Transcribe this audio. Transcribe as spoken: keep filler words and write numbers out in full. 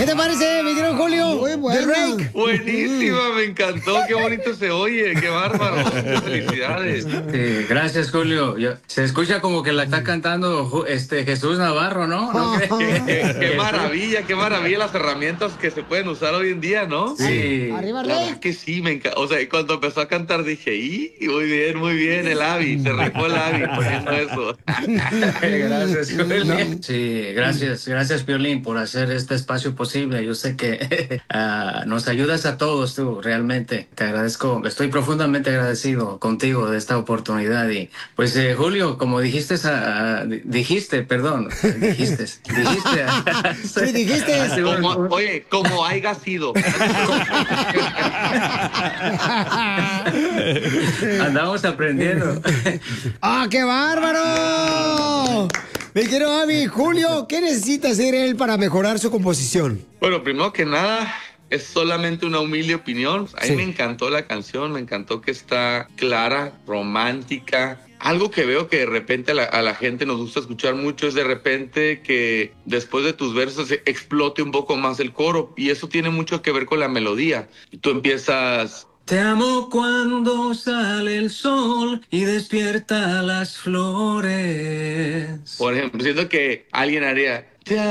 ¿Qué te parece, mi querido Julio? Muy bueno. Drake. Buenísima, me encantó, qué bonito se oye, qué bárbaro. Felicidades. Sí, gracias, Julio. Yo- se escucha como que la está cantando Ju- este Jesús Navarro, ¿no? ¿No crees? Qué, qué- qué maravilla, qué maravilla las herramientas que se pueden usar hoy en día, ¿no? Sí. Arriba, La Rey. verdad que sí, me encanta. O sea, cuando empezó a cantar dije, ¡y! Muy bien, muy bien, el Avi. Se rifó el Avi poniendo eso. Gracias, Piolín. Sí, gracias, gracias, Piolín, por hacer este espacio posible. Yo sé que ah, nos ayudas a todos, tú, realmente. Te agradezco, estoy profundamente agradecido contigo de esta oportunidad. Y pues, eh, Julio, como dijiste, ah, dijiste, perdón, dijiste, dijiste. Sí, dijiste. hace un- Como- oye, como haya sido. Andamos aprendiendo. ¡Ah, qué bárbaro! Mi querido Abby, Julio, ¿qué necesita hacer él para mejorar su composición? Bueno, primero que nada, es solamente una humilde opinión. A mí Sí. me encantó la canción, me encantó que está clara, romántica. Algo que veo que de repente a la, a la gente nos gusta escuchar mucho es de repente que después de tus versos se explote un poco más el coro. Y eso tiene mucho que ver con la melodía. Y tú empiezas... Te amo cuando sale el sol y despierta las flores. Por ejemplo, siento que alguien haría,